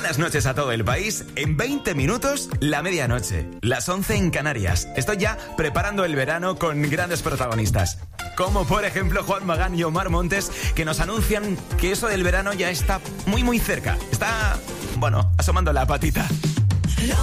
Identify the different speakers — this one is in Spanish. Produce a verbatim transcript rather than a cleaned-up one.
Speaker 1: Buenas noches a todo el país. En veinte minutos, la medianoche. Las once en Canarias. Estoy ya preparando el verano con grandes protagonistas. Como por ejemplo Juan Magán y Omar Montes, que nos anuncian que eso del verano ya está muy muy cerca. Está, bueno, asomando la patita.